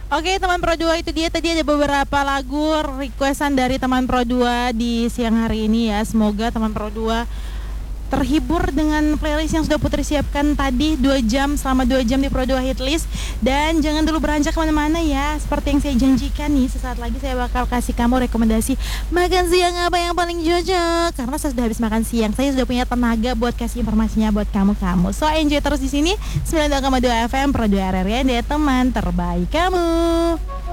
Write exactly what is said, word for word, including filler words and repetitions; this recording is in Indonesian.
Oke teman Pro dua, itu dia tadi ada beberapa lagu requestan dari teman Pro dua di siang hari ini ya. Semoga teman Pro dua terhibur dengan playlist yang sudah Putri siapkan tadi dua jam, selama dua jam di Pro dua Hitlist. Dan jangan dulu beranjak kemana-mana ya. Seperti yang saya janjikan nih, sesaat lagi saya bakal kasih kamu rekomendasi makan siang apa yang paling cocok. Karena saya sudah habis makan siang, saya sudah punya tenaga buat kasih informasinya buat kamu-kamu. So enjoy terus di sini sembilan puluh dua koma dua F M Pro dua R R Y, dia teman terbaik kamu.